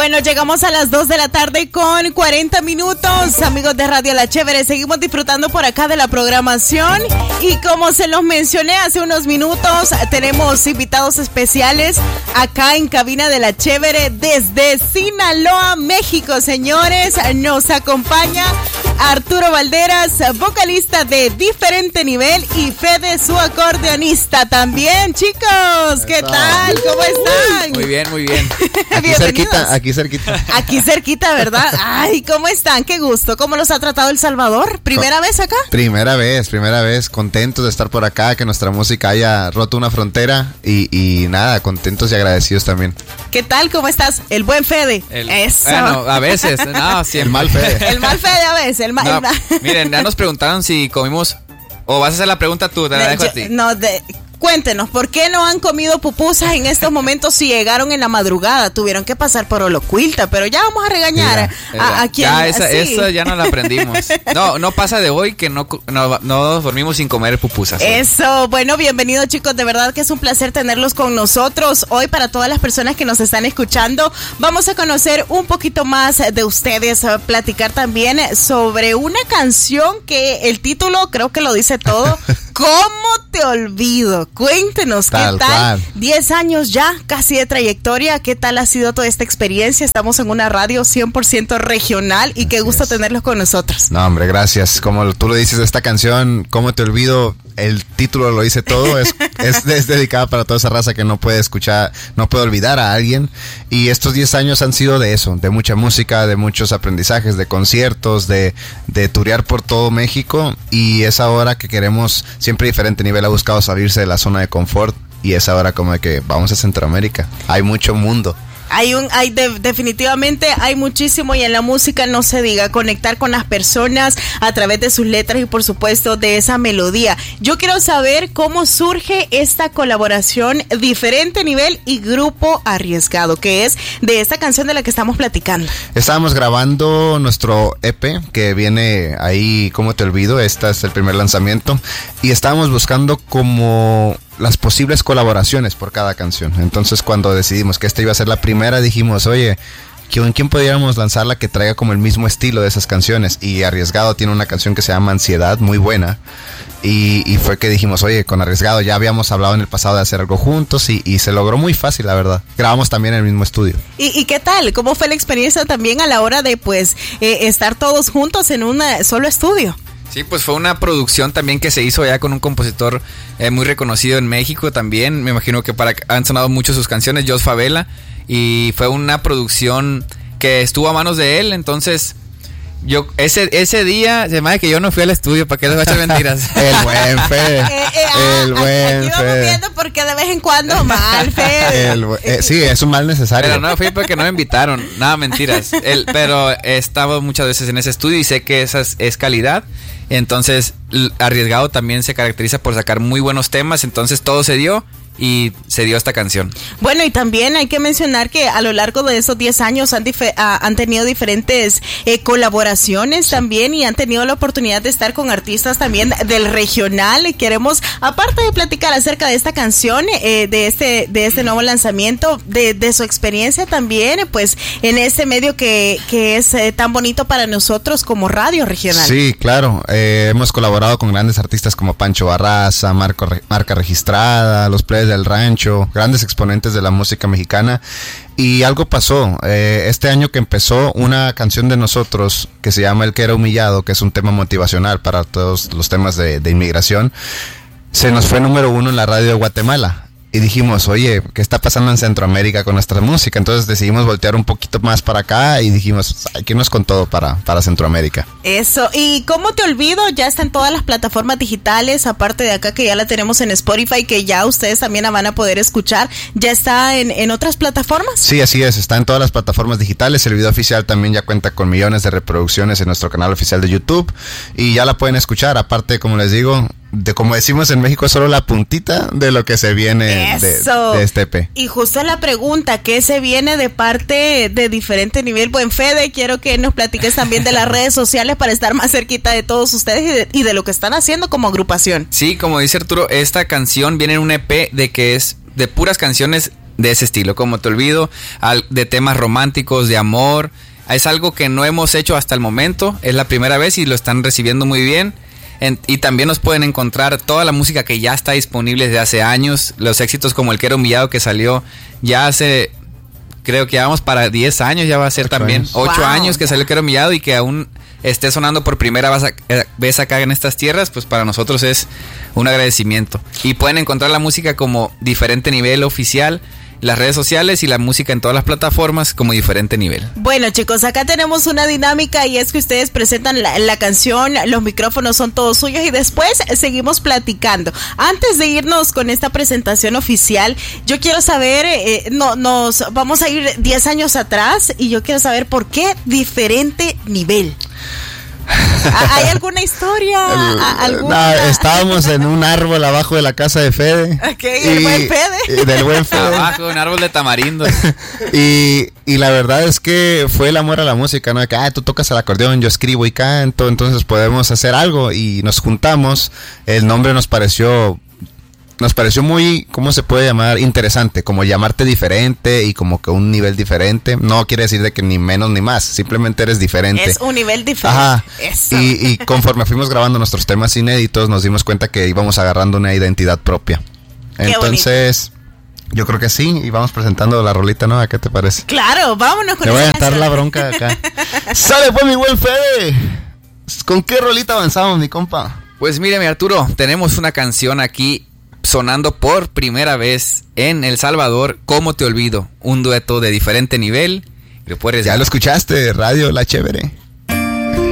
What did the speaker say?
Bueno, llegamos a las 2 de la tarde con 40 minutos. Amigos de Radio La Chévere, seguimos disfrutando por acá de la programación. Y como se los mencioné hace unos minutos, tenemos invitados especiales acá en cabina de La Chévere desde Sinaloa, México. Señores, nos acompaña Arturo Valderas, vocalista de Diferente Nivel, y Fede, su acordeonista también. Chicos, ¿qué tal? ¿Cómo están? Muy bien, muy bien. Aquí cerquita. Aquí cerquita, ¿verdad? Ay, ¿cómo están? Qué gusto. ¿Cómo los ha tratado El Salvador? ¿Primera vez acá? Primera vez. Contentos de estar por acá, que nuestra música haya roto una frontera y nada, contentos y agradecidos también. ¿Qué tal? ¿Cómo estás? El buen Fede. Eso. Bueno, a veces. No, siempre. El mal Fede. El mal Fede a veces. Miren, ya nos preguntaron si comimos. O vas a hacer la pregunta tú, te la dejo a ti. Cuéntenos, ¿por qué no han comido pupusas en estos momentos si llegaron en la madrugada? Tuvieron que pasar por Olocuilta, pero ya vamos a regañar a quien... Ya, esa ya no la aprendimos. No pasa de hoy que no dormimos sin comer pupusas. Eso, bueno, bienvenidos chicos, de verdad que es un placer tenerlos con nosotros. Hoy, para todas las personas que nos están escuchando, vamos a conocer un poquito más de ustedes, a platicar también sobre una canción que el título creo que lo dice todo. ¿Cómo te olvido? Cuéntenos, ¿qué tal? 10 años ya, casi de trayectoria. ¿Qué tal ha sido toda esta experiencia? Estamos en una radio 100% regional y qué gusto tenerlos con nosotros. No, hombre, gracias. Como tú lo dices, esta canción, ¿Cómo te olvido? El título lo dice todo. Es dedicada para toda esa raza que no puede escuchar, no puede olvidar a alguien. Y estos 10 años han sido de eso, de mucha música, de muchos aprendizajes, de conciertos, de turear por todo México. Y es ahora que queremos, siempre Diferente Nivel ha buscado salirse de la zona de confort. Y es ahora como de que vamos a Centroamérica. Hay mucho mundo. Definitivamente hay muchísimo, y en la música no se diga, conectar con las personas a través de sus letras y por supuesto de esa melodía. Yo quiero saber cómo surge esta colaboración Diferente Nivel y Grupo Arriesgado, que es de esta canción de la que estamos platicando. Estábamos grabando nuestro EP que viene ahí, ¿Cómo te olvido? Este es el primer lanzamiento y estábamos buscando como las posibles colaboraciones por cada canción. Entonces cuando decidimos que esta iba a ser la primera, dijimos, oye, ¿en quién podríamos lanzarla que traiga como el mismo estilo de esas canciones? Y Arriesgado tiene una canción que se llama Ansiedad, muy buena. Y fue que dijimos, oye, con Arriesgado ya habíamos hablado en el pasado de hacer algo juntos y se logró muy fácil, la verdad. Grabamos también en el mismo estudio. ¿Y qué tal? ¿Cómo fue la experiencia también a la hora de estar todos juntos en un solo estudio? Sí, pues fue una producción también que se hizo ya con un compositor muy reconocido en México también. Me imagino que han sonado mucho sus canciones, Jos Favela. Y fue una producción que estuvo a manos de él. Entonces, yo ese día, se me hace que yo no fui al estudio, ¿para qué les voy a echar mentiras? El buen Fede. Aquí vamos viendo porque de vez en cuando mal, Fede. Sí, es un mal necesario. Pero no fui porque no me invitaron. Nada, mentiras. Pero he estado muchas veces en ese estudio y sé que esa es calidad. Entonces, Arriesgado también se caracteriza por sacar muy buenos temas. Entonces, todo se dio y se dio esta canción. Bueno, y también hay que mencionar que a lo largo de esos 10 años han tenido diferentes colaboraciones también, y han tenido la oportunidad de estar con artistas también del regional. Y queremos, aparte de platicar acerca de esta canción, de este nuevo lanzamiento, de su experiencia también, pues en este medio que es tan bonito para nosotros como radio regional. Sí, claro. Hemos colaborado con grandes artistas como Pancho Barraza, Marca Registrada, Los Plebes del Rancho, grandes exponentes de la música mexicana. Y algo pasó, este año que empezó, una canción de nosotros que se llama El que era humillado, que es un tema motivacional para todos los temas de inmigración, se nos fue número 1 en la radio de Guatemala. Y dijimos, oye, ¿qué está pasando en Centroamérica con nuestra música? Entonces decidimos voltear un poquito más para acá y dijimos, hay que irnos con todo para Centroamérica. Eso, y ¿Cómo te olvido? Ya está en todas las plataformas digitales, aparte de acá que ya la tenemos en Spotify, que ya ustedes también la van a poder escuchar. ¿Ya está en otras plataformas? Sí, así es, está en todas las plataformas digitales. El video oficial también ya cuenta con millones de reproducciones en nuestro canal oficial de YouTube y ya la pueden escuchar. Aparte, como les digo, como decimos en México, es solo la puntita de lo que se viene de este EP. Y justo la pregunta, ¿qué se viene de parte de Diferente Nivel? Buen Fede, quiero que nos platiques también de las redes sociales para estar más cerquita de todos ustedes y de lo que están haciendo como agrupación. Sí, como dice Arturo, esta canción viene en un EP de que es de puras canciones de ese estilo, Como Te Olvido, de temas románticos, de amor. Es algo que no hemos hecho hasta el momento, es la primera vez y lo están recibiendo muy bien. Y también nos pueden encontrar toda la música que ya está disponible desde hace años, los éxitos como El Quiero Humillado, que salió ya hace, creo que ya vamos para 10 años, ya va a ser 8 también, 8 años que salió El Quiero Humillado y que aún esté sonando por primera vez acá en estas tierras, pues para nosotros es un agradecimiento. Y pueden encontrar la música como Diferente Nivel oficial, las redes sociales y la música en todas las plataformas como Diferente Nivel. Bueno, chicos, acá tenemos una dinámica y es que ustedes presentan la canción, los micrófonos son todos suyos y después seguimos platicando. Antes de irnos con esta presentación oficial, yo quiero saber, nos vamos a ir 10 años atrás y yo quiero saber por qué Diferente Nivel. ¿Hay alguna historia? Estábamos en un árbol abajo de la casa de Fede. El buen Fede. Del buen Fede. Abajo, un árbol de tamarindo. y la verdad es que fue el amor a la música, ¿no? Que tú tocas el acordeón, yo escribo y canto, entonces podemos hacer algo. Y nos juntamos. El nombre nos pareció muy, ¿cómo se puede llamar? Interesante, como llamarte diferente y como que un nivel diferente. No quiere decir de que ni menos ni más, simplemente eres diferente. Es un nivel diferente. Ajá. Y conforme fuimos grabando nuestros temas inéditos, nos dimos cuenta que íbamos agarrando una identidad propia. Entonces, yo creo que sí, y vamos presentando la rolita, ¿no? ¿A qué te parece? Claro, vámonos con esa. Le voy a dar la bronca acá. ¡Sale pues, mi buen Fede! ¿Con qué rolita avanzamos, mi compa? Pues mire, mi Arturo, tenemos una canción aquí sonando por primera vez en El Salvador, Como Te Olvido, un dueto de Diferente Nivel. Ya lo escuchaste, Radio La Chévere.